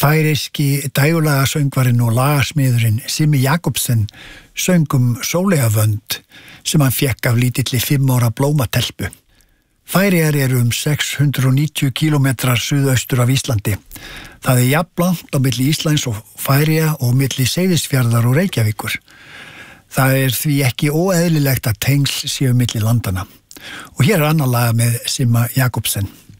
Færiski dægulaga söngvarinn og lagasmiðurinn Simmi Jakobsen söngum Sóleyjarvönd sem hann fekk af lítilli 5 ára blómatelpu. Færeyjar eru 690 kilometrar suðaustur af Íslandi. Það jafnlangt á milli Íslands og Færeyja og milli Seyðisfjarðar og Reykjavíkur. Það því ekki óeðlilegt að tengsl séu milli landana. Og hér annar lag með Simma Jakobsen.